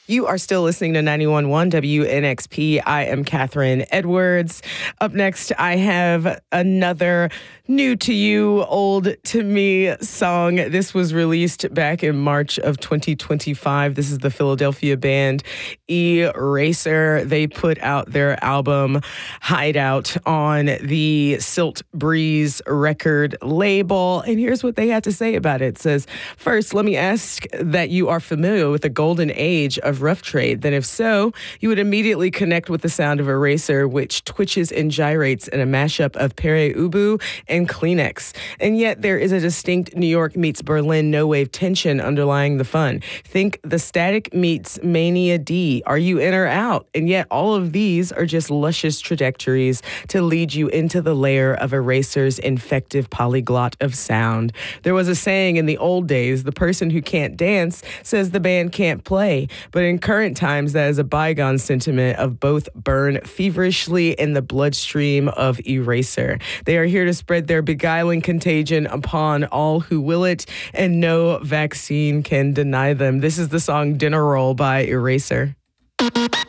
You are still listening to 91.1 WNXP. I am Catherine Edwards. Up next, I have another new to you, old to me song. This was released back in March of 2025. This is the Philadelphia band Eraser. They put out their album Hideout on the Silt Breeze record label. And here's what they had to say about it. It says, first, let me ask that you are familiar with the golden age of rough trade. Then if so, you would immediately connect with the sound of Eraser, which twitches and gyrates in a mashup of Pere Ubu and Kleenex. And yet there is a distinct New York meets Berlin no-wave tension underlying the fun. Think The Static meets Mania D. Are you in or out? And yet all of these are just luscious trajectories to lead you into the layer of Eraser's infective polyglot of sound. There was a saying in the old days, the person who can't dance says the band can't play. But in current times, that is a bygone sentiment of both burn feverishly in the bloodstream of Eraser. They are here to spread their beguiling contagion upon all who will it, and no vaccine can deny them. This is the song Dinner Roll by Eraser.